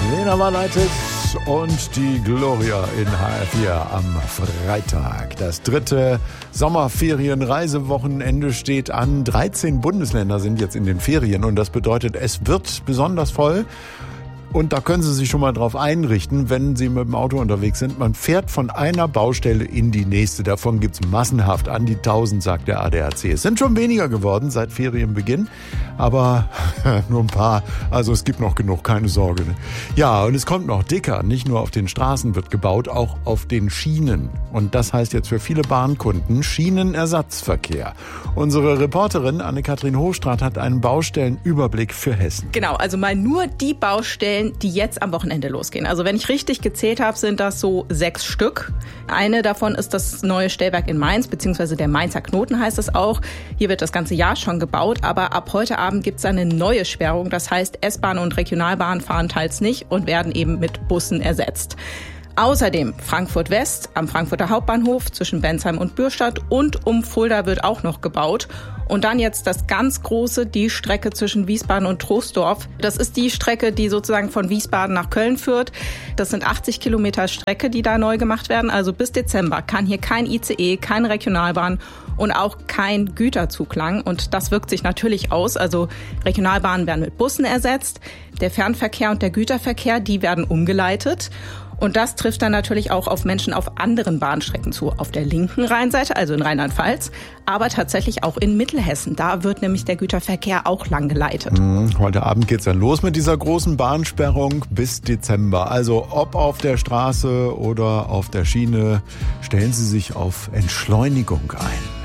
Lena Valaitis und die Gloria in HR4 am Freitag. Das 3. Sommerferien-Reisewochenende steht an. 13 Bundesländer sind jetzt in den Ferien und das bedeutet, es wird besonders voll. Und da können Sie sich schon mal drauf einrichten, wenn Sie mit dem Auto unterwegs sind. Man fährt von einer Baustelle in die nächste. Davon gibt's massenhaft an die 1000, sagt der ADAC. Es sind schon weniger geworden seit Ferienbeginn, aber nur ein paar. Also es gibt noch genug, keine Sorge. Ja, und es kommt noch dicker. Nicht nur auf den Straßen wird gebaut, auch auf den Schienen. Und das heißt jetzt für viele Bahnkunden Schienenersatzverkehr. Unsere Reporterin Anne-Kathrin Hochstraat hat einen Baustellenüberblick für Hessen. Genau, also mal nur die Baustellen, die jetzt am Wochenende losgehen. Also wenn ich richtig gezählt habe, sind das so 6 Stück. Eine davon ist das neue Stellwerk in Mainz, beziehungsweise der Mainzer Knoten heißt es auch. Hier wird das ganze Jahr schon gebaut, aber ab heute Abend gibt es eine neue Sperrung. Das heißt, S-Bahn und Regionalbahn fahren teils nicht und werden eben mit Bussen ersetzt. Außerdem Frankfurt West am Frankfurter Hauptbahnhof zwischen Bensheim und Bürstadt und um Fulda wird auch noch gebaut. Und dann jetzt das ganz große, die Strecke zwischen Wiesbaden und Troisdorf. Das ist die Strecke, die sozusagen von Wiesbaden nach Köln führt. Das sind 80 Kilometer Strecke, die da neu gemacht werden. Also bis Dezember kann hier kein ICE, keine Regionalbahn und auch kein Güterzug lang. Und das wirkt sich natürlich aus. Also Regionalbahnen werden mit Bussen ersetzt. Der Fernverkehr und der Güterverkehr, die werden umgeleitet. Und das trifft dann natürlich auch auf Menschen auf anderen Bahnstrecken zu. Auf der linken Rheinseite, also in Rheinland-Pfalz, aber tatsächlich auch in Mittelhessen. Da wird nämlich der Güterverkehr auch lang geleitet. Heute Abend geht's dann los mit dieser großen Bahnsperrung bis Dezember. Also ob auf der Straße oder auf der Schiene, stellen Sie sich auf Entschleunigung ein.